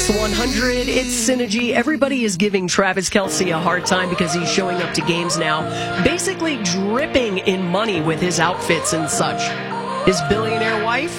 X100. It's Synergy. Everybody is giving Travis Kelce a hard time because he's showing up to games now, basically dripping in money with his outfits and such. His billionaire wife